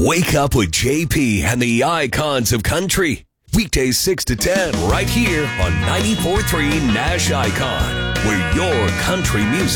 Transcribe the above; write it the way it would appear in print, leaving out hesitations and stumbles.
Wake up with JP and the icons of country. Weekdays 6 to 10 right here on 94.3 Nash Icon, where your country music